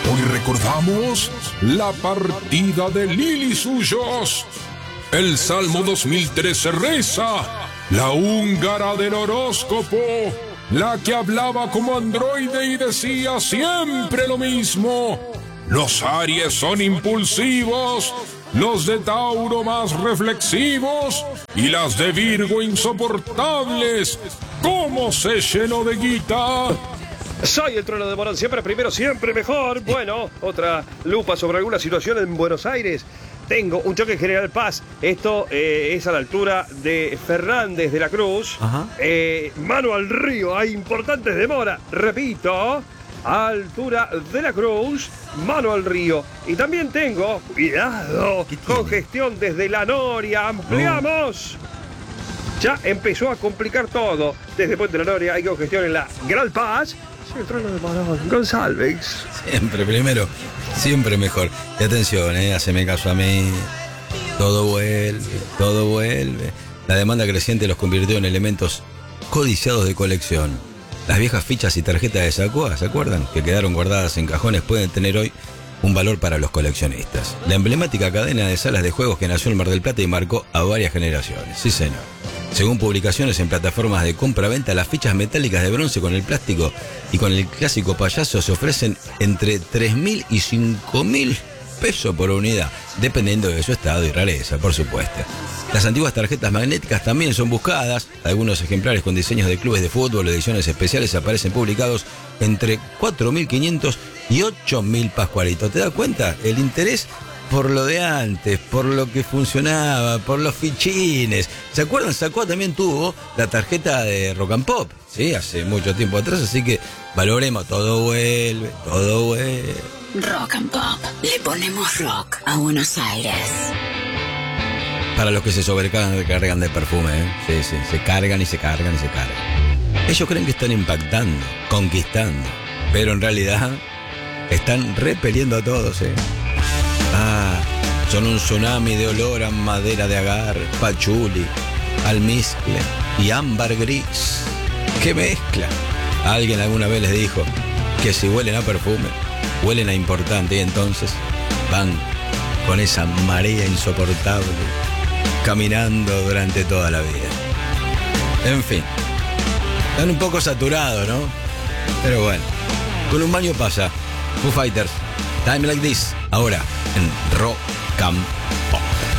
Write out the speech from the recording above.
Hoy recordamos la partida de Lili Suyos. El Salmo 2013 reza: la húngara del horóscopo, la que hablaba como androide y decía siempre lo mismo. Los Aries son impulsivos, los de Tauro más reflexivos y las de Virgo insoportables. ¿Cómo se llenó de guita? Soy el trono de Morón, siempre primero, siempre mejor. Bueno, otra lupa sobre alguna situación en Buenos Aires. Tengo un choque en General Paz. Esto es a la altura de Fernández de la Cruz. Mano al río, hay importantes demoras. Repito, altura de la Cruz, mano al río. Y también tengo, cuidado, congestión desde La Noria. Ampliamos. Ya empezó a complicar todo. Desde Puente La Noria hay congestión en la General Paz. Soy el trono de Morón, González. Siempre primero, siempre mejor. Y atención, haceme caso a mí. Todo vuelve, todo vuelve. La demanda creciente los convirtió en elementos codiciados de colección. Las viejas fichas y tarjetas de Sacoa, ¿se acuerdan? Que quedaron guardadas en cajones, pueden tener hoy un valor para los coleccionistas. La emblemática cadena de salas de juegos que nació en Mar del Plata y marcó a varias generaciones. Sí, señor. Según publicaciones en plataformas de compra-venta, las fichas metálicas de bronce con el plástico y con el clásico payaso se ofrecen entre 3.000 y 5.000 pesos por unidad, dependiendo de su estado y rareza, por supuesto. Las antiguas tarjetas magnéticas también son buscadas. Algunos ejemplares con diseños de clubes de fútbol o ediciones especiales aparecen publicados entre 4.500 y 8.000 pascualitos. ¿Te das cuenta? El interés por lo de antes, por lo que funcionaba, por los fichines. ¿Se acuerdan? Sacoa también tuvo la tarjeta de Rock and Pop, ¿sí? Hace mucho tiempo atrás, así que valoremos, todo vuelve, todo vuelve. Rock and Pop, le ponemos rock a Buenos Aires. Para los que se sobrecargan de perfume, Sí, se cargan y se cargan y se cargan. Ellos creen que están impactando, conquistando, pero en realidad están repeliendo a todos, Son un tsunami de olor a madera de agar, pachuli, almizcle y ámbar gris. ¡Qué mezcla! Alguien alguna vez les dijo que si huelen a perfume, huelen a importante, y entonces van con esa marea insoportable, caminando durante toda la vida. En fin, están un poco saturados, ¿no? Pero bueno, con un baño pasa. Foo Fighters, Time Like This, ahora en Rock and Pop.